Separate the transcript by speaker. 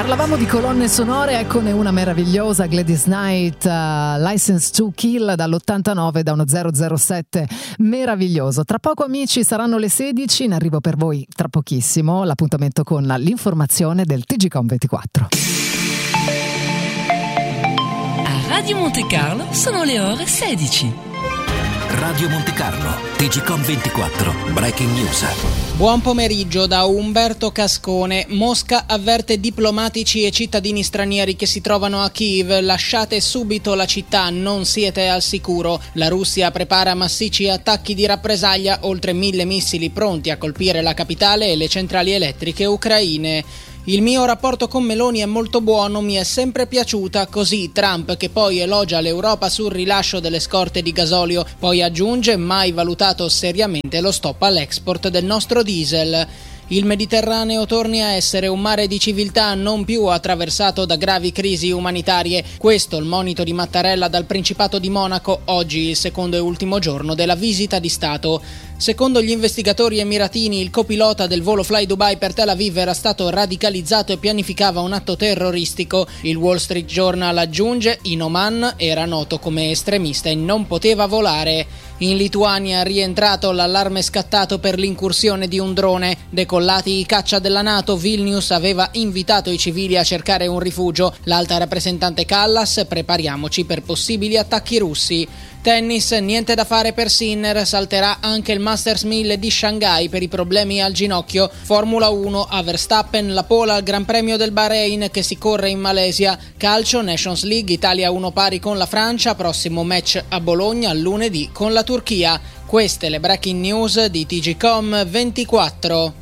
Speaker 1: Parlavamo di colonne sonore, eccone una meravigliosa, Gladys Knight, License to Kill dall'89, da uno 007 meraviglioso. Tra poco, amici, saranno le 16, in arrivo per voi tra pochissimo l'appuntamento con l'informazione del TGcom 24.
Speaker 2: A Radio Monte Carlo sono le ore 16.
Speaker 3: Radio Monte Carlo, TGcom 24, Breaking News.
Speaker 4: Buon pomeriggio da Umberto Cascone. Mosca avverte diplomatici e cittadini stranieri che si trovano a Kiev: lasciate subito la città, non siete al sicuro. La Russia prepara massicci attacchi di rappresaglia, oltre 1000 missili pronti a colpire la capitale e le centrali elettriche ucraine. Il mio rapporto con Meloni è molto buono, mi è sempre piaciuta, così Trump, che poi elogia l'Europa sul rilascio delle scorte di gasolio, poi aggiunge: mai valutato seriamente lo stop all'export del nostro diesel. Il Mediterraneo torni a essere un mare di civiltà, non più attraversato da gravi crisi umanitarie. Questo il monito di Mattarella dal Principato di Monaco, oggi il secondo e ultimo giorno della visita di Stato. Secondo gli investigatori emiratini, il copilota del volo Fly Dubai per Tel Aviv era stato radicalizzato e pianificava un atto terroristico. Il Wall Street Journal aggiunge: in Oman era noto come estremista e non poteva volare. In Lituania è rientrato l'allarme scattato per l'incursione di un drone. Decollati i caccia della NATO, Vilnius aveva invitato i civili a cercare un rifugio. L'alta rappresentante Callas: prepariamoci per possibili attacchi russi. Tennis, niente da fare per Sinner, salterà anche il Masters 1000 di Shanghai per i problemi al ginocchio. Formula 1, a Verstappen la pole al Gran Premio del Bahrain che si corre in Malesia. Calcio, Nations League, Italia 1 pari con la Francia, prossimo match a Bologna lunedì con la Turchia. Queste le breaking news di TGcom 24.